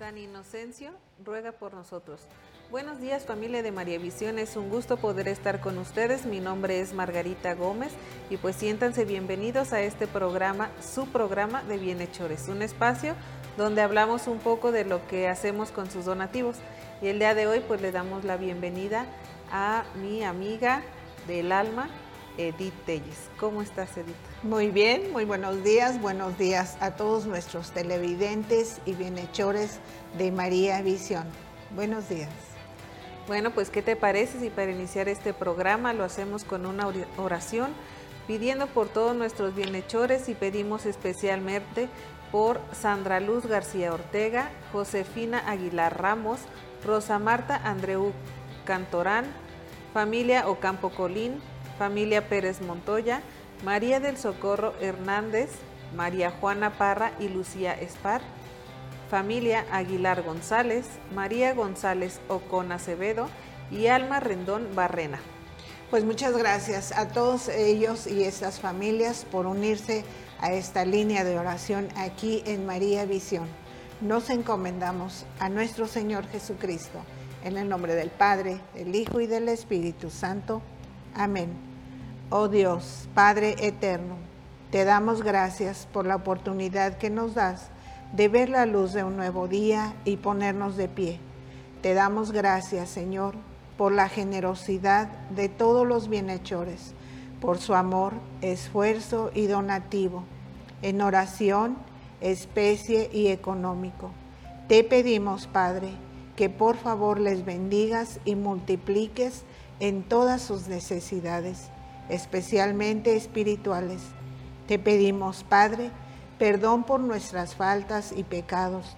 San Inocencio, ruega por nosotros. Buenos días, familia de María Visión, es un gusto poder estar con ustedes. Mi nombre es Margarita Gómez y pues siéntanse bienvenidos a este programa, su programa de Bienhechores, un espacio donde hablamos un poco de lo que hacemos con sus donativos. Y el día de hoy pues le damos la bienvenida a mi amiga del alma, Edith Telles. ¿Cómo estás, Edith? Muy bien, muy buenos días a todos nuestros televidentes y bienhechores de María Visión. Buenos días. Bueno, pues ¿qué te parece si para iniciar este programa lo hacemos con una oración, pidiendo por todos nuestros bienhechores y pedimos especialmente por Sandra Luz García Ortega, Josefina Aguilar Ramos, Rosa Marta Andreu Cantorán, familia Ocampo Colín, familia Pérez Montoya, María del Socorro Hernández, María Juana Parra y Lucía Espar, familia Aguilar González, María González Ocon Acevedo y Alma Rendón Barrena. Pues muchas gracias a todos ellos y estas familias por unirse a esta línea de oración aquí en María Visión. Nos encomendamos a nuestro Señor Jesucristo, en el nombre del Padre, del Hijo y del Espíritu Santo. Amén. Oh Dios, Padre eterno, te damos gracias por la oportunidad que nos das de ver la luz de un nuevo día y ponernos de pie. Te damos gracias, Señor, por la generosidad de todos los bienhechores, por su amor, esfuerzo y donativo, en oración, especie y económico. Te pedimos, Padre, que por favor les bendigas y multipliques en todas sus necesidades, especialmente espirituales. Te pedimos, Padre, perdón por nuestras faltas y pecados.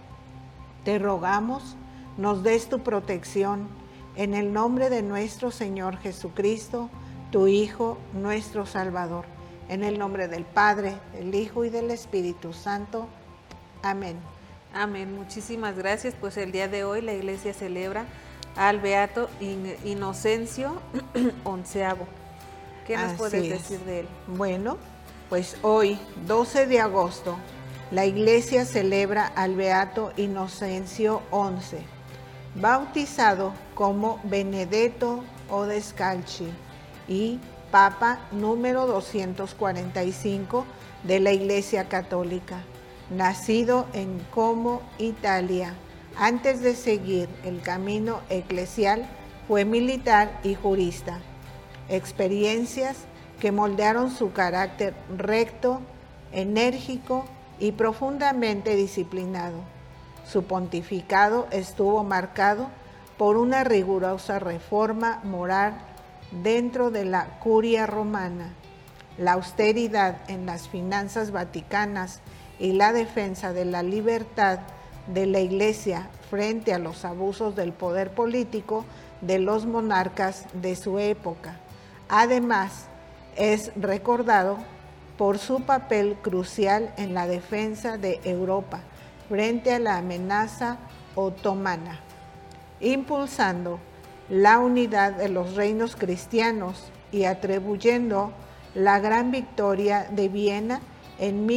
Te rogamos, nos des tu protección, en el nombre de nuestro Señor Jesucristo, tu Hijo, nuestro Salvador. En el nombre del Padre, del Hijo y del Espíritu Santo. Amén. Amén. Muchísimas gracias. Pues el día de hoy la Iglesia celebra al Beato Inocencio XI. ¿Qué nos puedes decir de él? Bueno, pues hoy, 12 de agosto, la Iglesia celebra al Beato Inocencio XI, bautizado como Benedetto Odescalchi y Papa número 245 de la Iglesia Católica, nacido en Como, Italia. Antes de seguir el camino eclesial, fue militar y jurista. Experiencias que moldearon su carácter recto, enérgico y profundamente disciplinado. Su pontificado estuvo marcado por una rigurosa reforma moral dentro de la curia romana, la austeridad en las finanzas vaticanas y la defensa de la libertad de la Iglesia frente a los abusos del poder político de los monarcas de su época. Además, es recordado por su papel crucial en la defensa de Europa frente a la amenaza otomana, impulsando la unidad de los reinos cristianos y atribuyendo la gran victoria de Viena en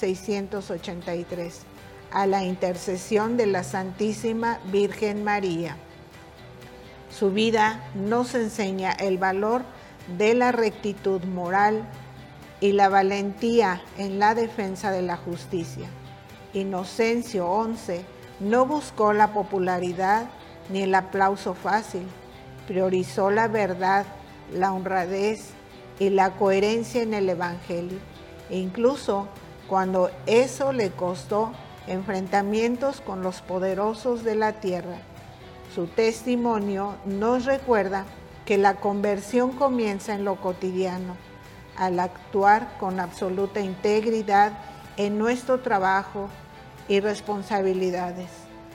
1683 a la intercesión de la Santísima Virgen María. Su vida nos enseña el valor de la rectitud moral y la valentía en la defensa de la justicia. Inocencio XI no buscó la popularidad ni el aplauso fácil, priorizó la verdad, la honradez y la coherencia en el Evangelio, incluso cuando eso le costó enfrentamientos con los poderosos de la tierra. Su testimonio nos recuerda que la conversión comienza en lo cotidiano, al actuar con absoluta integridad en nuestro trabajo y responsabilidades.